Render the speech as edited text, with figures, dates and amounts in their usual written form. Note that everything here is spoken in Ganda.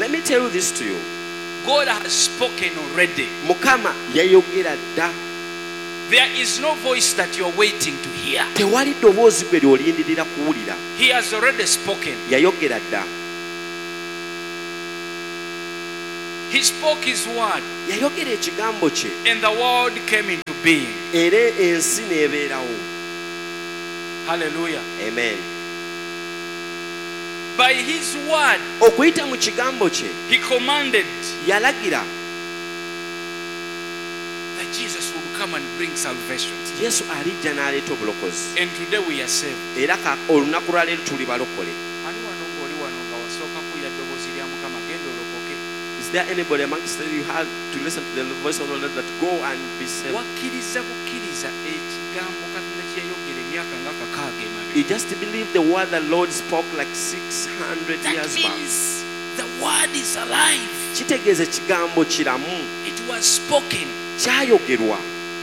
Let me tell you this to you. God has spoken already. Mukama yayogera dda. There is no voice that you're waiting to hear. Tewali ddoboozi gwe ly'olindirira kuwulira. He has already spoken. Yayogera dda. He spoke his word. Yayogera ekigambo kye. And the world came into being. Era ensi n'ebeerawo. Hallelujah. Amen. By his word, okuyita mu kigambo kye, he commanded yalagira that Jesus would come and bring salvation. Yesu alijja n'aleeta obulokozi. And today we are saved. Era olunaku lwa leero tuli balokole. Ani wano ng'oli wano nga wasooka kuya ddoboozi lya Mukama genda olokoke. Is there anybody amongst you had to listen to the voice of the Lord that go and be saved? Wakkiriza bukkiriza ekigambo Katonda kye yayogera emyaka nga 600 emabega. You just believe the word the Lord spoke like 600 years back. That means the word is alive. Kitegeeza ekigambo kiramu. It was spoken. Kyayogerwa.